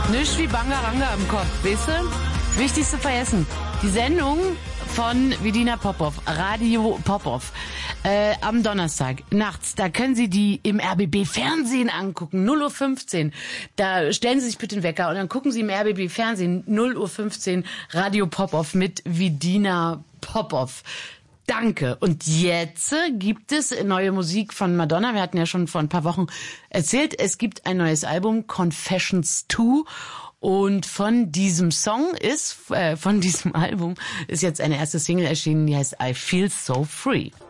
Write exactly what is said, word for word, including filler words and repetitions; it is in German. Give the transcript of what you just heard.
Nicht wie Bangaranga im Kopf, weißt du? Wichtigste vergessen. Die Sendung von Vidina Popov, Radio Popov, äh, am Donnerstag nachts, da können Sie die im R B B Fernsehen angucken, null Uhr fünfzehn. Da stellen Sie sich bitte den Wecker und dann gucken Sie im R B B Fernsehen, null Uhr fünfzehn, Radio Popov mit Vidina Popov. Danke. Und jetzt gibt es neue Musik von Madonna. Wir hatten ja schon vor ein paar Wochen erzählt, es gibt ein neues Album, Confessions zwei. Und von diesem Song ist, äh, von diesem Album ist jetzt eine erste Single erschienen, die heißt I Feel So Free.